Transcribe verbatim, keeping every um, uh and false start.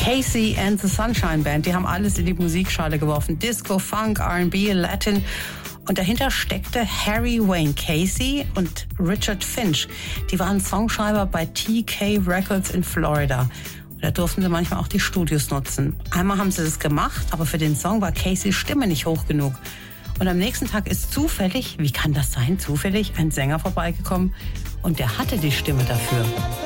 Casey and the Sunshine Band, die haben alles in die Musikschale geworfen. Disco, Funk, R and B, Latin. Und dahinter steckte Harry Wayne Casey und Richard Finch. Die waren Songschreiber bei T K Records in Florida. Und da durften sie manchmal auch die Studios nutzen. Einmal haben sie das gemacht, aber für den Song war Caseys Stimme nicht hoch genug. Und am nächsten Tag ist zufällig, wie kann das sein, zufällig ein Sänger vorbeigekommen und der hatte die Stimme dafür.